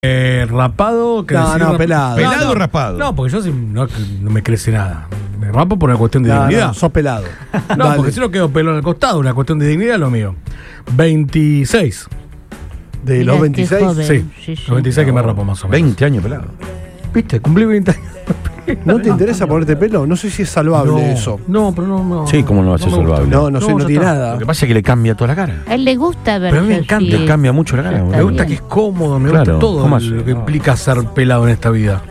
Rapado. No, pelado. ¿Pelado o raspado? No, porque yo no me crece nada. Me rapo por una cuestión de dignidad. No, sos pelado. No, Dale. porque si no quedo pelón al costado, una cuestión de dignidad es lo mío. 26. De Mirá, los qué 26. joven. Sí, Sí, sí. los 26 que me rapo más o menos. 20 años pelado. ¿Viste? Cumplí 20 años. ¿No te interesa ponerte pelo? No sé si es salvable eso. No, pero no. Sí, ¿cómo no va a ser me gusta. salvable? No sé, no ya tiene está. nada. Lo que pasa es que le cambia toda la cara. A él le gusta ver. Pero a mí me encanta, Le cambia mucho la cara. Está Me boludo. gusta bien. que es cómodo, me Claro, gusta todo ¿cómo lo hace? que implica ser pelado en esta vida.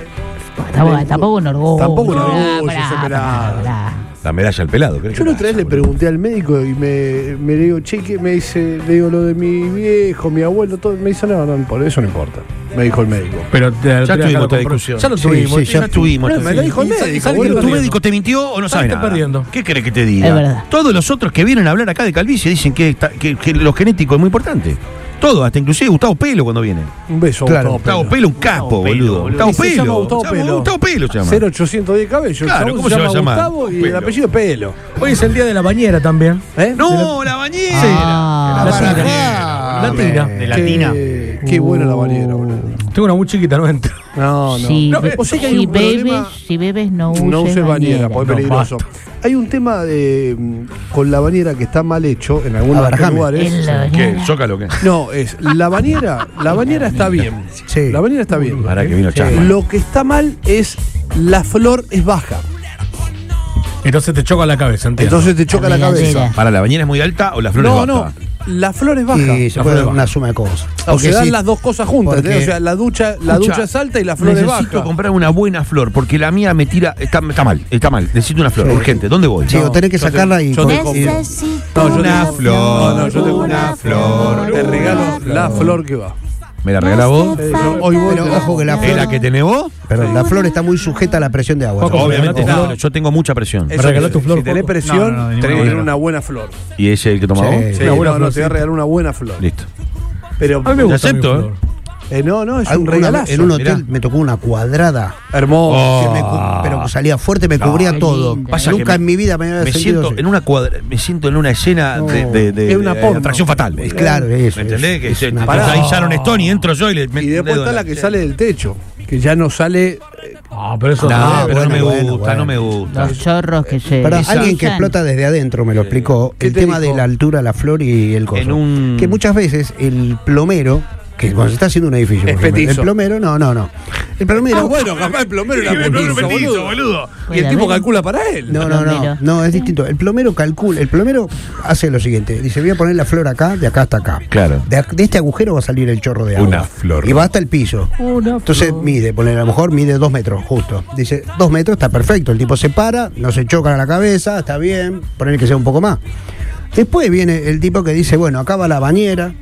Tampoco un orgullo. Tampoco un orgullo Pará, ser pelado. pará. La medalla al pelado. ¿querés Yo que la otra vez le pasa, boludo? pregunté al médico y me digo, che, ¿qué me dice? Le digo lo de mi viejo, mi abuelo, todo. Me dice, no, por eso no importa. Me dijo el médico. Pero Ya tuvimos esta discusión. Ya lo Sí, tuvimos. sí, ya tuvimos. No, me lo dijo el médico, ¿Sabes ¿Tu boludo. médico te mintió o no sabe Saliste nada? perdiendo. ¿Qué querés que te diga? Es verdad. Todos los otros que vienen a hablar acá de calvicie dicen que lo genético es muy importante. Todo, hasta inclusive Gustavo Pelo cuando viene. Un beso, Claro, Gustavo Gustavo Pelo, un capo, boludo. Gustavo Y se llama Pelo. Gustavo Pelo. Gustavo Pelo se llama. 0810 cabello. Claro, El chabón ¿cómo se va a llamar? Gustavo y el Pelo. apellido es Pelo. Hoy es el día de la bañera también. ¿Eh? No, la bañera. Ah, La la tina. La tina. De latina. Qué buena la bañera, boludo. Tengo una muy chiquita, no entro. No. Si, No, be- o sea que hay si un problema- bebes, no uses No uses bañera, porque es No, peligroso. Hay un tema con la bañera que está mal hecho en algunos Abarajame. lugares. En la ¿Qué? bañera. ¿Zócalo qué? No, es la bañera está bien. Sí. La bañera está bien. Ahora que vino Chasma. Lo que está mal es la flor es baja. Entonces te choca la cabeza, entiendo. Entonces te choca la Regadera. cabeza. ¿Para la bañera es muy alta o la flor es No, baja? no. La flor es baja. Y se La puede flor dar una suma de cosas. O Porque se dan si- las dos cosas juntas. porque- ¿entendés? O sea, la ducha es alta y la flor es Necesito baja. comprar una buena flor porque la mía me tira. Está mal. Necesito una flor, urgente. ¿Dónde voy? Sí, o tenés que sacarla y... yo te y- compro. Necesito No, yo Una flor. No, yo tengo una flor. Te regalo la flor que va. ¿Me la regalás vos? Hoy voy Pero ojo que la ¿Es flor... la que tenés vos? Pero la flor está muy sujeta a la presión de agua. Poco. Obviamente Ojo. no. Yo tengo mucha presión. Eso regaló que- tu flor, Si tenés Joco? presión, No, no, tenés de que ninguna tener manera. una buena flor. ¿Y ese es el que toma Sí. vos? Sí, Una buena no, te voy a florcita. regalar una buena flor. Listo. Pero A mí me gusta Te acepto, mi flor. no, es un Alguna vez regalazo. en un hotel mirá. me tocó una cuadrada, Hermoso. que pero que salía fuerte, me cubría qué todo. linda. Pasa Nunca que en mi vida me había Me sentido siento así. en una me siento en una escena No, de es una porno. atracción fatal. Es claro, eso. ¿Me entendés? Que se, una Pará. ahí Sharon Stone y entro yo y le meto Y después un dedo está en la que sale del techo, que ya no sale. Ah, pero eso No, pero no me bueno, gusta, no me bueno. gusta. los chorros que se. Para Esa- alguien que usan. explota desde adentro me lo explicó, ¿Qué el te tema dijo? de la altura, la flor y el coso. En un- Que muchas veces el plomero, que cuando se está haciendo un edificio, Es por ejemplo, petizo. el plomero, no. El plomero, Bueno, capaz el plomero era petizo, boludo. Y el Bueno, tipo ven. calcula para él. Plomero. no, es distinto. El plomero calcula, el plomero hace lo siguiente, dice, voy a poner la flor acá, de acá hasta acá. Claro. De este agujero va a salir el chorro de agua. Una flor. Y va hasta el piso. Entonces mide, a lo mejor mide 2 metros, justo. Dice, 2 metros está perfecto. El tipo se para, no se choca a la cabeza, está bien, poner que sea un poco más. Después viene el tipo que dice, bueno, acá va la bañera.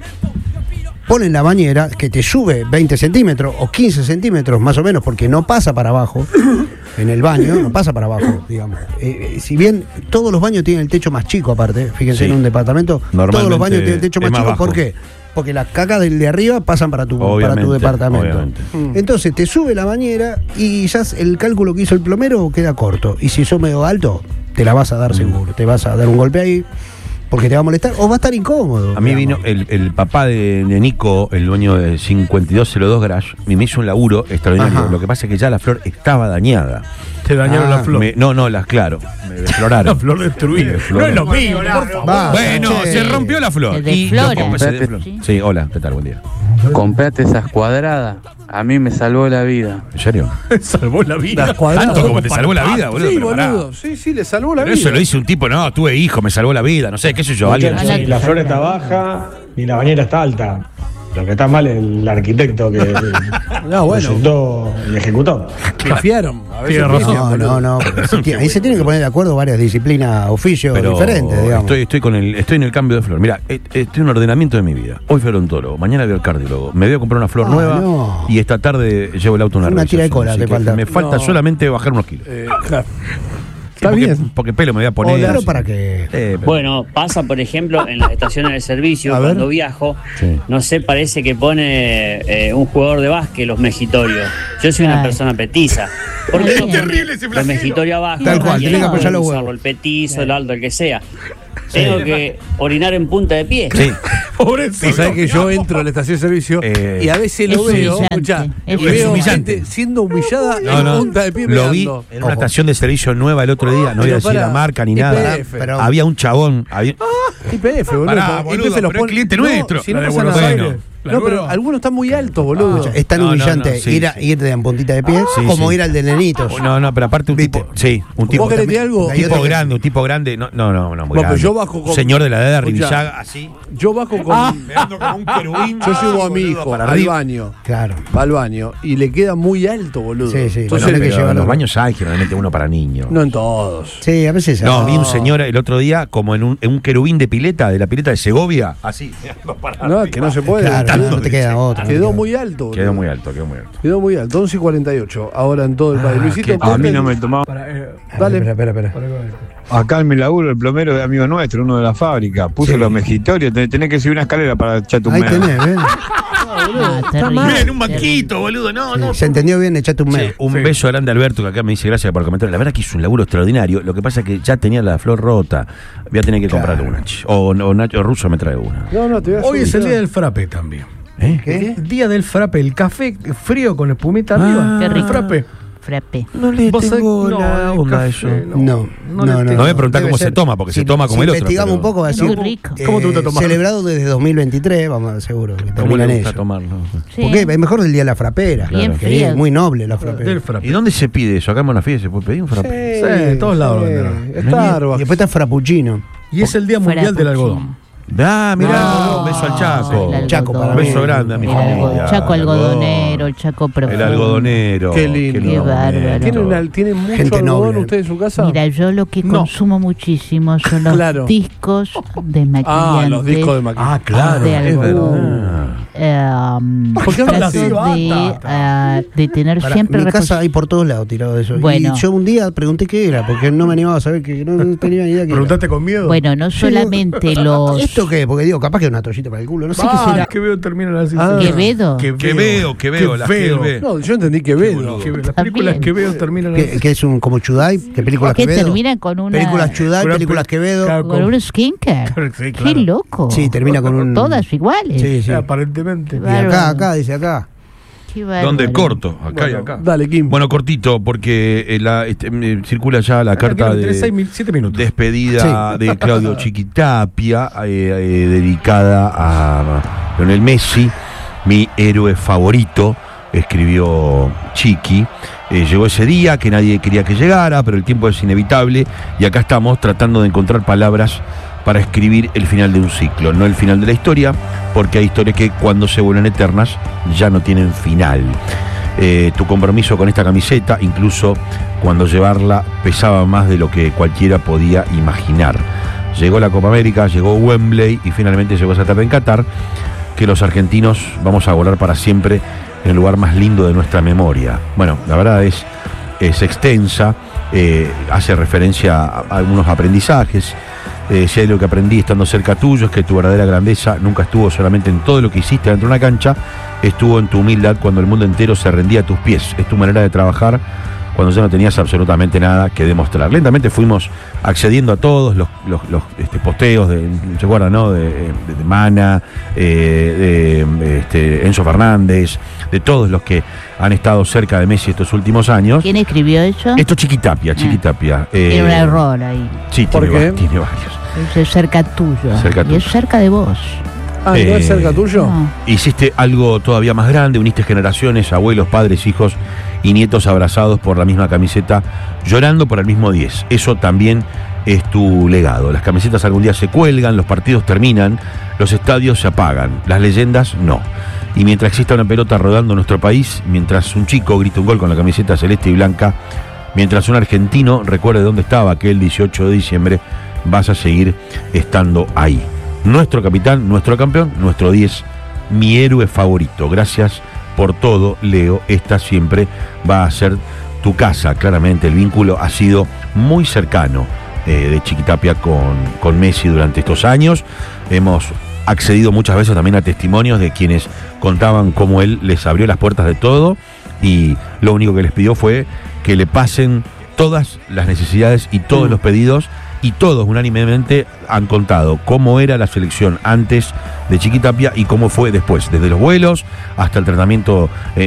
Ponen la bañera que te sube 20 centímetros o 15 centímetros más o menos, porque no pasa para abajo. En el baño, no pasa para abajo, digamos. Si bien todos los baños tienen el techo más chico, aparte, fíjense, Sí. en un departamento, Normalmente todos los baños tienen el techo es más más chico. bajo. ¿Por qué? Porque las cacas del de arriba pasan para tu Obviamente, departamento. obviamente. Entonces te sube la bañera y ya el cálculo que hizo el plomero queda corto. Y si sos medio alto, te la vas a dar seguro. Te vas a dar un golpe ahí porque te va a molestar o va a estar incómodo. A mí vino digamos. el papá de Nico, el dueño de 5202 Garage, y me hizo un laburo extraordinario. Ajá. Lo que pasa es que ya la flor estaba dañada. Te dañaron la flor. Claro, me desfloraron. La flor destruida. Flor. No es lo mío, por favor. Va, Bueno, che. se rompió la flor. Se desflora. Se desflora. Sí. Sí, hola, ¿qué tal? Buen día. Comprate esas cuadradas. A mí me salvó la vida. ¿En serio? Salvó la vida. Las cuadradas. Tanto como te salvó la vida, boludo. Sí, pero pará. boludo. Sí, le salvó la Pero vida. eso lo dice un tipo, no, tuve hijo, me salvó la vida, no sé, qué sé yo, alguien. Ojalá Ni la flor está baja, ni la bañera está alta. Lo que está mal es el arquitecto que No, bueno. proyectó y ejecutó. Pifiaron. A veces Tiene razón. pifian, boludo. No, porque ahí se tienen que poner de acuerdo varias disciplinas, oficios Pero diferentes, digamos. estoy en el cambio de flor. Mira, estoy en un ordenamiento de mi vida. Hoy fui al odontólogo, mañana voy al cardiólogo. Me voy a comprar una flor nueva no. y esta tarde llevo el auto a una Una tira de revisación. cola Así te que falta. Me falta No. solamente bajar unos kilos. Claro. Sí, Está porque, bien. porque pelo me voy a poner. Pero así. para qué. Pero- Bueno, pasa por ejemplo en las estaciones de servicio, A ver. cuando viajo, Sí. no sé, parece que pone un jugador de básquet los mejitorios. Yo soy una Ay. persona petiza. ¿Por qué no Es pone los mejitorios abajo? Tal cual, Y tenés que ahí apoyar los usarlo, huevos. el petizo, el alto, el que sea. Tengo que orinar en punta de pie. Sí. Pobrecito. ¿Sabes que yo entro a la estación de servicio y a veces lo es veo, humillante, escuchá, es y veo humillante. gente siendo humillada en punta de pie Lo vi mirando. en una estación de servicio nueva el otro día, no voy a Pero decir pará, la marca ni nada. YPF. Pero- Había un chabón. YPF, boludo. Pará, boludo, YPF los pero es cliente nuestro. Si no La de pasa Buenos nada. Aires. La No, pero nueva. algunos están muy altos, boludo. Es tan No, no, humillante no, sí, ir de en puntita de pie Sí, como sí. ir al de nenitos. No, pero aparte un ¿Viste? tipo. Sí, un tipo. ¿Vos querés decir algo? Hay otro que- Un tipo grande. No, muy No, pero grande. yo bajo con- Señor de la edad de Escuchá. Arribillaga, así. Yo bajo con. Mirando como un querubín. Yo llevo a mi boludo, hijo para al arriba. baño. Claro. Va al baño y le queda muy alto, boludo. Sí, sí. Entonces, Bueno, hay que pero llevarlo. en los baños hay generalmente uno para niños. no en todos. Sí, a veces. No, vi un señor el otro día como en un querubín de pileta, de la pileta de Segovia, así. No, que no se puede. Claro, no te queda otro. Quedó muy alto, boludo. Quedó muy alto, quedó muy alto. Quedó muy alto. 11:48. Ahora en todo el país. Luisito, qué- A mí no me tomaba. Dale. Espera. Acá en mi laburo, el plomero de amigo nuestro, uno de la fábrica, puso los mejitorios. Tenés que subir una escalera para echar tu Ahí medio. tenés, ¿ves? Miren, un banquito, boludo, no. Se entendió bien, echate un Sí, mes. un beso grande a Alberto, que acá me dice gracias por comentar. La verdad que hizo un laburo extraordinario. Lo que pasa es que ya tenía la flor rota. Voy a tener que comprar una. O Nacho Russo me trae una. No, te voy a Hoy subir, es el no. día del frappé también. ¿Eh? El día del frappé, el café frío con espumita arriba. Qué rico. Frappé. Frappé. No le Vos tengo sabés- la el onda café, eso. No. No me preguntás Debe cómo se ser. toma, porque se Si- toma como si el otro. investigamos pero- un poco, va a Muy decir. rico. ¿Cómo te gusta tomar? Celebrado desde 2023, vamos, seguro. Que ¿Cómo termina le en gusta eso. tomarlo? Sí. ¿Por qué? Es mejor el día de la frapera. Bien que frío. es muy noble la frapera. Del frappé. ¿Y dónde se pide eso? Acá en Monafide se puede pedir un frappé. Sí, en todos lados venden. Y Starbucks. después está frappuccino. Y es el día Fuera mundial del puchino. algodón. Ah, mirá, No, un beso al Chaco. el Chaco para algodón. mí. Beso grande a mi El familia. Chaco El algodón. algodonero, el Chaco profundo. El algodonero. Qué lindo. Qué bárbaro. ¿Tienen mucho Gente algodón noble. ustedes en su casa? Mira, yo lo que No. consumo muchísimo son los Claro. discos desmaquillantes. los discos de maquillaje. Ah, claro. De es algodón. verdad. ¿Por qué hablas así? de tener Para, siempre mi casa repos- hay por todos lados tirado eso. Bueno. Y yo un día pregunté qué era, porque no me animaba a saber que no tenía ni idea qué era. ¿Preguntaste con miedo? Bueno, no solamente los ¿Esto qué? Porque digo, capaz que es una toallita para el culo, no sé qué será. Que veo terminan así. Quevedo. Que veo, la feo. Gelbe. No, yo entendí que veo. Las películas También. que veo terminan ¿Qué, así. qué es un como Chudai? ¿Qué películas que Quevedo? termina con una Películas Chudai, Una películas pe- Quevedo. Claro. con un skincare. Sí, Qué claro. loco. Sí, termina con un. Todas iguales. Sí, sí. Aparentemente. Y Bárbaro. acá, dice acá. Qué bárbaro. ¿Dónde? Corto, acá y Bueno, acá. dale, Kim. Bueno, cortito, porque circula ya la carta de 7 minutos. despedida de Claudio Chiquitapia, dedicada a Lionel Messi, mi héroe favorito, escribió Chiqui. Llegó ese día que nadie quería que llegara, pero el tiempo es inevitable y acá estamos tratando de encontrar palabras para escribir el final de un ciclo, no el final de la historia, porque hay historias que cuando se vuelven eternas ya no tienen final. Tu compromiso con esta camiseta, incluso cuando llevarla pesaba más de lo que cualquiera podía imaginar. Llegó la Copa América, llegó Wembley y finalmente llegó esa tarde en Qatar, que los argentinos vamos a volar para siempre en el lugar más lindo de nuestra memoria. Bueno, la verdad es extensa, hace referencia a algunos aprendizajes. Si hay lo que aprendí estando cerca tuyo es que tu verdadera grandeza nunca estuvo solamente en todo lo que hiciste dentro de una cancha, estuvo en tu humildad cuando el mundo entero se rendía a tus pies. Es tu manera de trabajar cuando ya no tenías absolutamente nada que demostrar. Lentamente fuimos accediendo a todos los posteos ¿se acuerdan, no? De Mana, de Enzo Fernández, de todos los que han estado cerca de Messi estos últimos años. ¿Quién escribió eso? Esto Chiquitapia. Tiene un error ahí. Sí, ¿Por qué? tiene varios. Es cerca tuyo. Cerca Y tuyo. es cerca de vos. ¿No es cerca tuyo? No. Hiciste algo todavía más grande, uniste generaciones, abuelos, padres, hijos y nietos abrazados por la misma camiseta, llorando por el mismo 10. Eso también es tu legado. Las camisetas algún día se cuelgan, los partidos terminan, los estadios se apagan, las leyendas no. Y mientras exista una pelota rodando en nuestro país, mientras un chico grita un gol con la camiseta celeste y blanca, mientras un argentino recuerde dónde estaba aquel 18 de diciembre, vas a seguir estando ahí. Nuestro capitán, nuestro campeón, nuestro 10, mi héroe favorito. Gracias por todo, Leo. Esta siempre va a ser tu casa. Claramente el vínculo ha sido muy cercano de Chiquitapia con Messi durante estos años. Hemos accedido muchas veces también a testimonios de quienes contaban cómo él les abrió las puertas de todo y lo único que les pidió fue que le pasen todas las necesidades y todos los pedidos y todos unánimemente han contado cómo era la selección antes de Chiqui Tapia y cómo fue después, desde los vuelos hasta el tratamiento